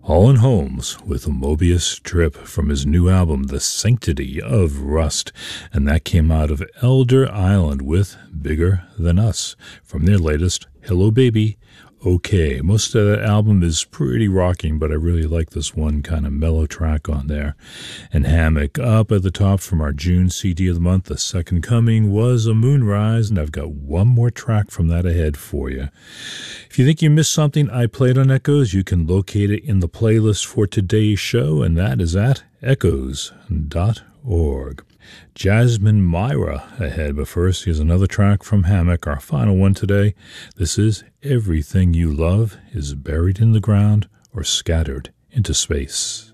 Holland Holmes with a Mobius Trip from his new album, The Sanctity of Rust, and that came out of Elder Island with Bigger Than Us from their latest Hello Baby, Okay. Most of that album is pretty rocking, but I really like this one kind of mellow track on there. And Hammock up at the top from our June CD of the month, The Second Coming was a Moonrise, and I've got one more track from that ahead for you. If you think you missed something I played on Echoes, you can locate it in the playlist for today's show, and that is at echoes.org. Jasmine Myra ahead, but first here's another track from Hammock, our final one today. This is Everything You Love is Buried in the Ground or Scattered into Space.